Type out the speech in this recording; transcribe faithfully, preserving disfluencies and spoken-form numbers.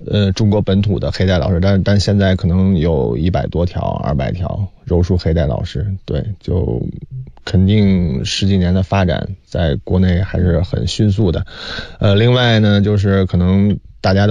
呃中国本土的黑带老师，但但现在可能有一百多条、二百条柔术黑带老师，对，就肯定十几年的发展，在国内还是很迅速的。呃，另外呢，就是可能大家都